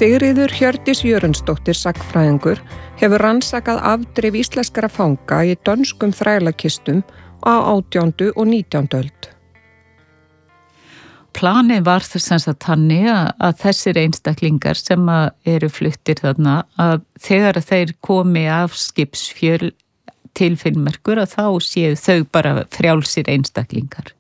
Sigríður Hjördís Jörundsdóttir sagnfræðingur hefur rannsakað afdrif íslenskra fanga í dönskum þrælakistum á 18. og 19. öld. Planið var þess að þannig að þessir einstaklingar sem eru fluttir þarna að þegar þeir komi af skipsfjöl til Finnmerkur að þá séu þau bara frjálsir einstaklingar.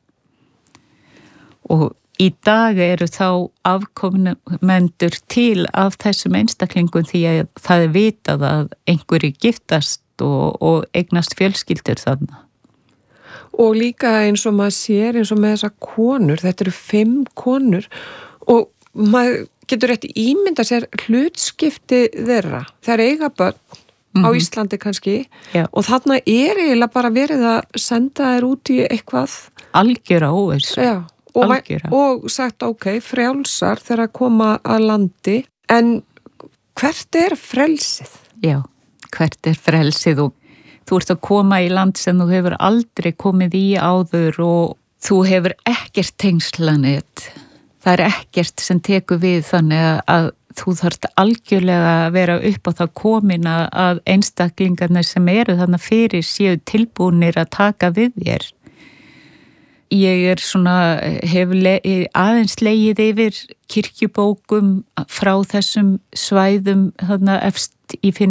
Og í dag eru þá afkomendur til af þessum einstaklingum því að það vitað að einhverju giftast og eignast fjölskyldur þarna. Og líka eins og maður sér eins og með þessa konur, þetta eru 5 konur og maður getur rétt ímynda sér hlutskipti þeirra. Það eiga börn á Íslandi kannski og þarna eiginlega bara verið að senda þær út í eitthvað. Algjöra óvissu. Já, og sagt frjálsar þegar að koma að landi. En hvert frelsið? Já, hvert frelsið og þú ert að koma í land sem þú hefur aldrei komið í áður og þú hefur ekkert tengslanet. Það ekkert sem tekur við þannig að þú þarft algjörlega að vera upp á það komin að einstaklingarnir sem eru þannig fyrir séu tilbúnir að taka við þér. Ég hef aðeins legið yfir kirkjubókum frá þessum svæðum þarna efst í Finnmerk